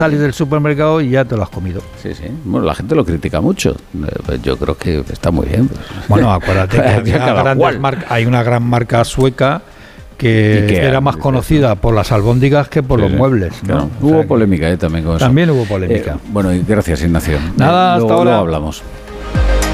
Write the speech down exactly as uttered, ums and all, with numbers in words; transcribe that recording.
sales del supermercado y ya te lo has comido. Sí, sí. Bueno, la gente lo critica mucho. Yo creo que está muy bien. Bueno, acuérdate que hay una, grandes marca, hay una gran marca sueca que, que era más conocida por las albóndigas que por sí, los muebles. Claro. ¿no? Hubo o sea, polémica eh, también con eso. También hubo polémica. Eh, bueno, y gracias, Ignacio. Nada, eh, hasta luego, ahora. Luego hablamos.